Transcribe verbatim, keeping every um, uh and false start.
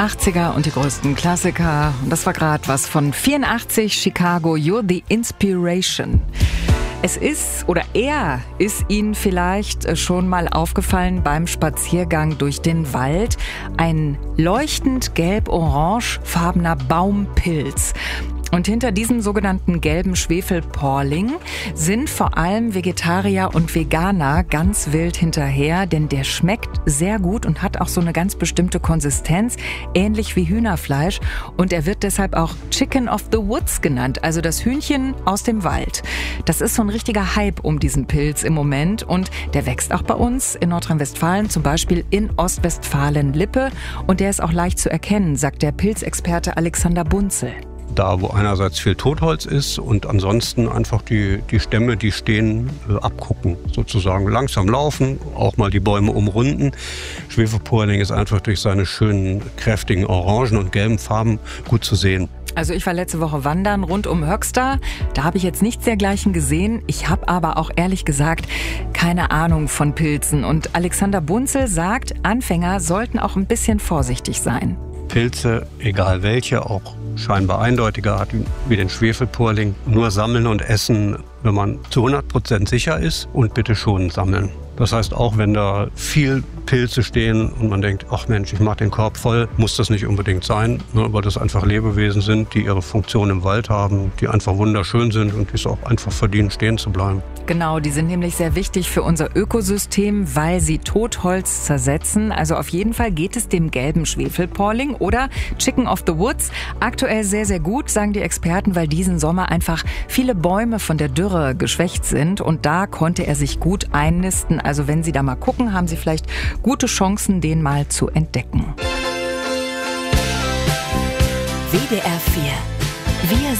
achtziger und die größten Klassiker. Und das war gerade was von vierundachtzig, Chicago, You're the Inspiration. Es ist, oder er ist Ihnen vielleicht schon mal aufgefallen beim Spaziergang durch den Wald. Ein leuchtend gelb-orangefarbener Baumpilz. Und hinter diesem sogenannten gelben Schwefelporling sind vor allem Vegetarier und Veganer ganz wild hinterher, denn der schmeckt sehr gut und hat auch so eine ganz bestimmte Konsistenz, ähnlich wie Hühnerfleisch. Und er wird deshalb auch Chicken of the Woods genannt, also das Hühnchen aus dem Wald. Das ist so ein richtiger Hype um diesen Pilz im Moment und der wächst auch bei uns in Nordrhein-Westfalen, zum Beispiel in Ostwestfalen-Lippe. Und der ist auch leicht zu erkennen, sagt der Pilzexperte Alexander Bunzel. Da, wo einerseits viel Totholz ist und ansonsten einfach die, die Stämme, die stehen, äh, abgucken, sozusagen. Langsam laufen, auch mal die Bäume umrunden. Schwefelporling ist einfach durch seine schönen, kräftigen orangen und gelben Farben gut zu sehen. Also ich war letzte Woche wandern rund um Höxter. Da habe ich jetzt nichts dergleichen gesehen. Ich habe aber auch ehrlich gesagt keine Ahnung von Pilzen. Und Alexander Bunzel sagt, Anfänger sollten auch ein bisschen vorsichtig sein. Pilze, egal welche, auch scheinbar eindeutiger hat wie den Schwefelporling, nur sammeln und essen, wenn man zu hundert Prozent sicher ist und bitte schon sammeln. Das heißt, auch wenn da viel Pilze stehen und man denkt, ach Mensch, ich mach den Korb voll, muss das nicht unbedingt sein, ne, weil das einfach Lebewesen sind, die ihre Funktion im Wald haben, die einfach wunderschön sind und die es auch einfach verdienen, stehen zu bleiben. Genau, die sind nämlich sehr wichtig für unser Ökosystem, weil sie Totholz zersetzen. Also auf jeden Fall geht es dem gelben Schwefelporling oder Chicken of the Woods aktuell sehr, sehr gut, sagen die Experten, weil diesen Sommer einfach viele Bäume von der Dürre geschwächt sind und da konnte er sich gut einnisten. Also wenn Sie da mal gucken, haben Sie vielleicht gute Chancen, den mal zu entdecken. W D R vier. Wir